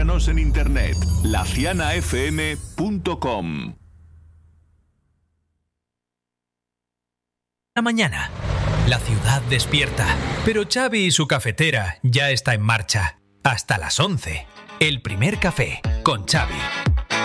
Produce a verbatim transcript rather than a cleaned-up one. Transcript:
Búscanos en internet, la ciana f m punto com. La mañana. La ciudad despierta, pero Xavi y su cafetera ya está en marcha. Hasta las once. El primer café con Xavi.